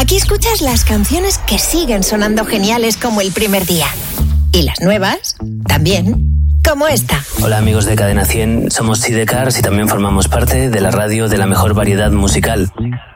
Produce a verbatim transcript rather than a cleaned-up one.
Aquí escuchas las canciones que siguen sonando geniales como el primer día. Y las nuevas, también, como esta. Hola amigos de Cadena cien, somos Sidecars y también formamos parte de la radio de la mejor variedad musical.